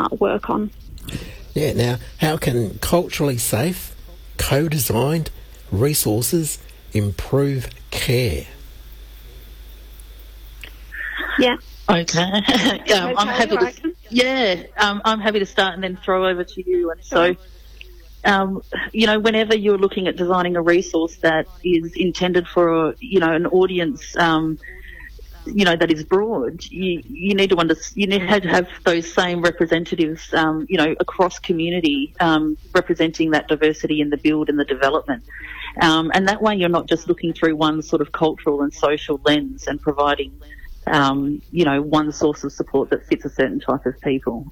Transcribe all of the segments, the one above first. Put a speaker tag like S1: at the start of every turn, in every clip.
S1: work on.
S2: Yeah, now, how can culturally safe, co-designed resources improve care?
S1: Yeah.
S3: Okay. I'm happy to. Yeah, I'm happy to start and then throw over to you. And so, whenever you're looking at designing a resource that is intended for, an audience, that is broad, you need to you need to have those same representatives, across community, representing that diversity in the build and the development. And that way you're not just looking through one sort of cultural and social lens and providing, one source of support that fits a certain type of people.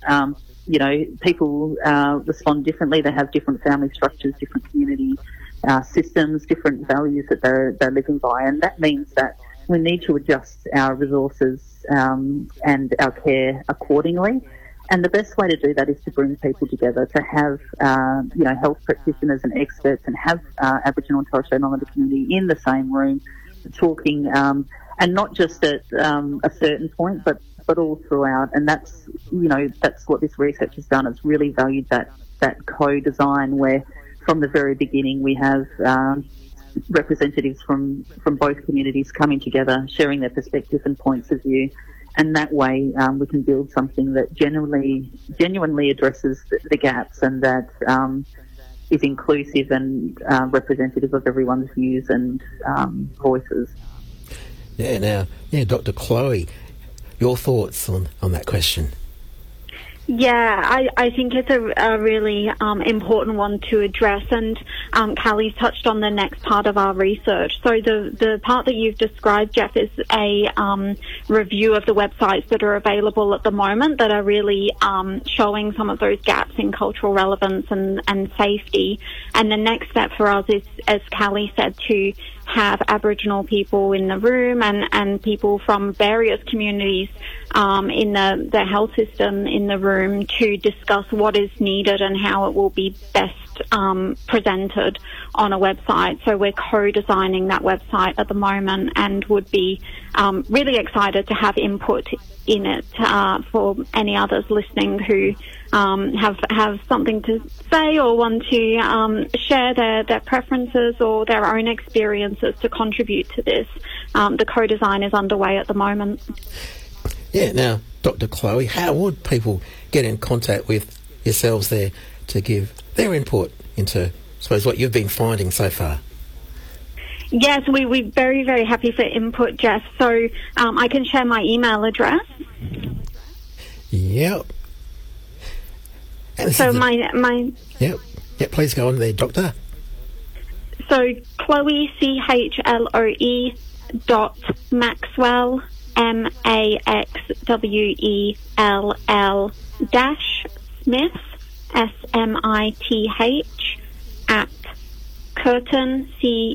S3: People respond differently. They have different family structures, different community systems, different values that they're living by, and that means that we need to adjust our resources and our care accordingly. And the best way to do that is to bring people together, to have, health practitioners and experts, and have Aboriginal and Torres Strait Islander community in the same room, talking, and not just at a certain point, but all throughout. And that's what this research has done. It's really valued that co-design, where from the very beginning we have representatives from both communities coming together, sharing their perspectives and points of view. And that way we can build something that genuinely addresses the gaps, and that is inclusive and representative of everyone's views and voices.
S2: Yeah, Dr. Chloe, your thoughts on that question?
S1: Yeah, I think it's a really important one to address, and Callie's touched on the next part of our research. So the part that you've described, Jeff, is a review of the websites that are available at the moment that are really showing some of those gaps in cultural relevance and safety. And the next step for us is, as Callie said, to have Aboriginal people in the room and people from various communities in the health system in the room to discuss what is needed and how it will be best presented on a website. So we're co-designing that website at the moment, and would be really excited to have input in it for any others listening who have something to say or want to share their preferences or their own experiences to contribute to this. The co-design is underway at the moment.
S2: Yeah, now, Dr. Chloe, how would people get in contact with yourselves there to give their input into, I suppose, what you've been finding so far?
S1: Yes, we're very, very happy for input, Jeff. So I can share my email address.
S2: Yep.
S1: So my
S2: Yep, please go on there, Doctor.
S1: So Chloe, CHLOE .Maxwell, MAXWELL Smith, SMITH at Curtin,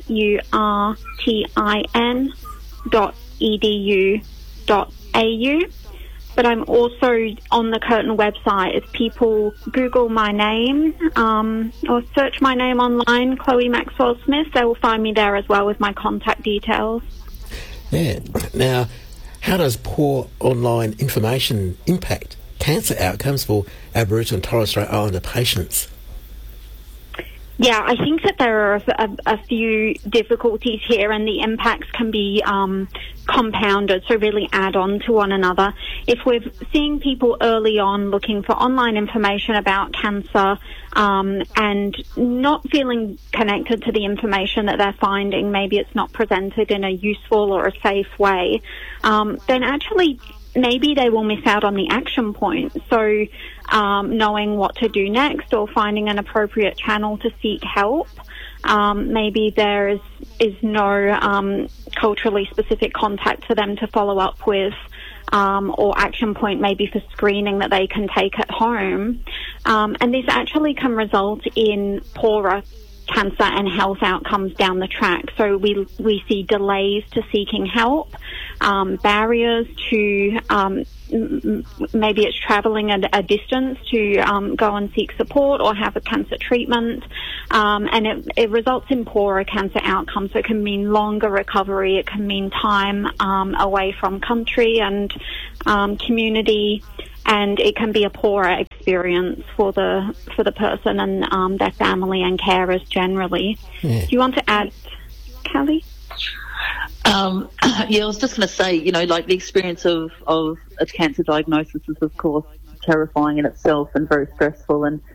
S1: CURTIN.edu.au. But I'm also on the Curtin website. If people Google my name or search my name online, Chloe Maxwell Smith, they will find me there as well with my contact details.
S2: Yeah. Now, how does poor online information impact cancer outcomes for Aboriginal and Torres Strait Islander patients?
S1: Yeah, I think that there are a few difficulties here, and the impacts can be compounded, so really add on to one another. If we're seeing people early on looking for online information about cancer and not feeling connected to the information that they're finding, maybe it's not presented in a useful or a safe way, then actually maybe they will miss out on the action point. So knowing what to do next or finding an appropriate channel to seek help. Maybe there is no culturally specific contact for them to follow up with, or action point maybe for screening that they can take at home. And this actually can result in poorer cancer and health outcomes down the track. So we see delays to seeking help, barriers to maybe it's travelling a distance to go and seek support or have a cancer treatment, and it results in poorer cancer outcomes. So it can mean longer recovery, it can mean time away from country and community, and it can be a poorer experience experience for the person and their family and carers generally.
S2: Yeah.
S1: Do you want to add, Callie?
S3: Yeah, I was just going to say, like the experience of a cancer diagnosis is, of course, terrifying in itself and very stressful. And,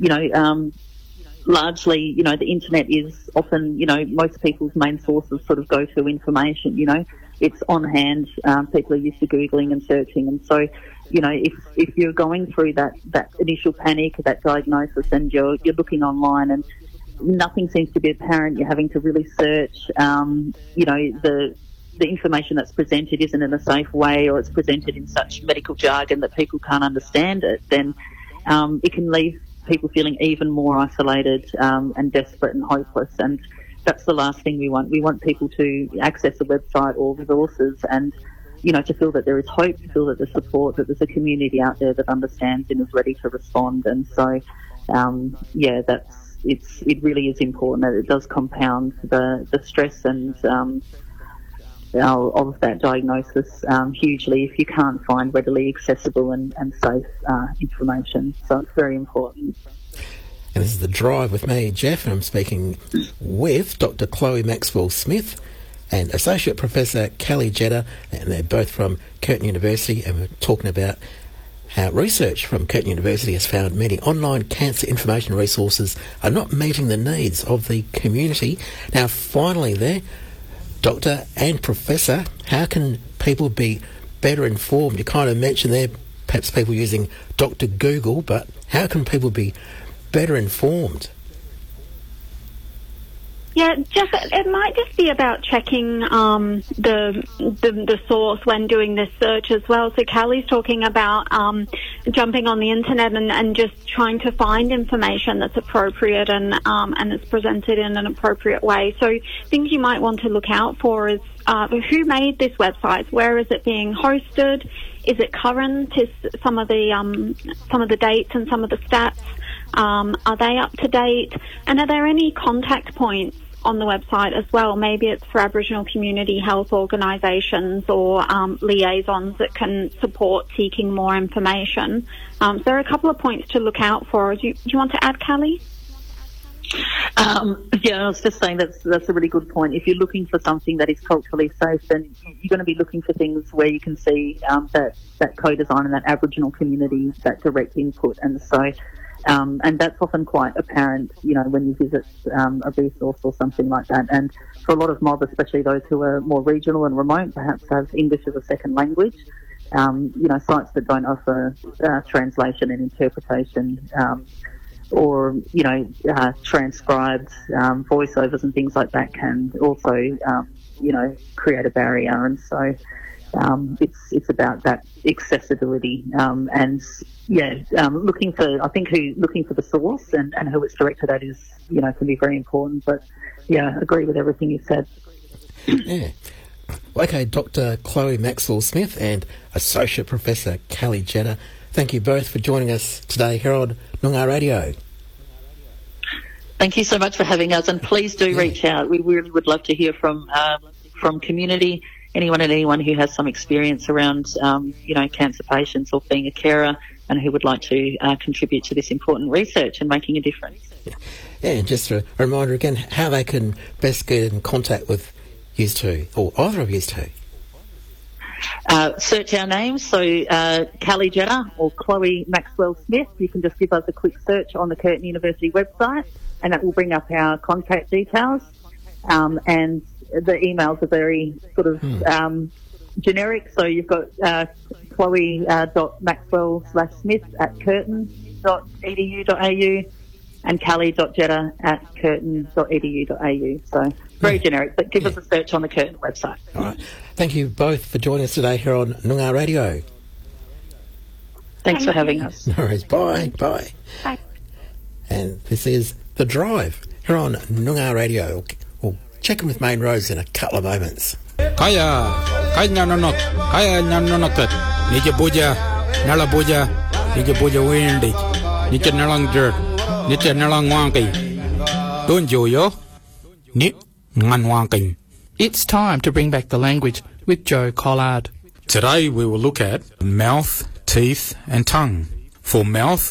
S3: largely, the internet is often, most people's main sources sort of go-to information, It's on hand. People are used to Googling and searching. And so, if you're going through that initial panic, that diagnosis, and you're looking online and nothing seems to be apparent, you're having to really search, the information that's presented isn't in a safe way, or it's presented in such medical jargon that people can't understand it, then it can leave people feeling even more isolated and desperate and hopeless. And that's the last thing we want. We want people to access a website or resources and, to feel that there is hope, to feel that there's support, that there's a community out there that understands and is ready to respond. And so, it really is important that it does compound the stress and of that diagnosis hugely if you can't find readily accessible and safe information. So it's very important.
S2: And this is The Drive with me, Jeff, and I'm speaking with Dr. Chloe Maxwell-Smith and Associate Professor Callie Jetta, and they're both from Curtin University, and we're talking about how research from Curtin University has found many online cancer information resources are not meeting the needs of the community. Now, finally there, Doctor and Professor, how can people be better informed? You kind of mentioned there perhaps people using Dr. Google, but how can people be better informed?
S1: Yeah, Jeff, it might just be about checking the source when doing this search as well. So Callie's talking about jumping on the internet and just trying to find information that's appropriate and is presented in an appropriate way. So things you might want to look out for is who made this website? Where is it being hosted? Is it current? Is some of the dates and some of the stats? Are they up to date? And are there any contact points on the website as well? Maybe it's for Aboriginal community health organisations or liaisons that can support seeking more information. So there are a couple of points to look out for. Do you want to add, Callie?
S3: I was just saying that's a really good point. If you're looking for something that is culturally safe, then you're going to be looking for things where you can see that co-design and that Aboriginal community, that direct input. And so and that's often quite apparent, when you visit a resource or something like that. And for a lot of mob, especially those who are more regional and remote, perhaps have English as a second language, sites that don't offer translation and interpretation or, transcribed voiceovers and things like that can also, create a barrier. And so it's about that accessibility looking for the source and who it's directed at is can be very important. But agree with everything you said.
S2: Yeah. Okay, Dr. Chloe Maxwell-Smith and Associate Professor Callie Jetta, thank you both for joining us today here on Noongar Radio.
S3: Thank you so much for having us, and please do reach out. We really would love to hear from community. Anyone who has some experience around, cancer patients or being a carer and who would like to contribute to this important research and making a difference.
S2: Yeah, and just a reminder again how they can best get in contact with you two, or either of you two.
S3: Search our names, so Callie Jetta or Chloe Maxwell-Smith. You can just give us a quick search on the Curtin University website and that will bring up our contact details. And the emails are very sort of generic, so you've got chloe.maxwell/smith@curtin.edu.au and callie.jetta@curtin.edu.au. So very generic, but give us a search on the Curtin website.
S2: All right. Thank you both for joining us today here on Noongar Radio.
S3: Thanks for having us.
S2: No worries. Bye. Bye.
S1: Bye.
S2: And this is The Drive here on Noongar Radio. We'll check in with Main Rose in a couple of moments.
S4: Kaya nanonok, kaya nanonokat, nije boja, nala boja, nije boja windy, nije nalang dirt, nije nalang wanky. Don't yo, ni ngan wanking.
S5: It's time to bring back the language with Joe Collard.
S4: Today we will look at mouth, teeth and tongue. For mouth,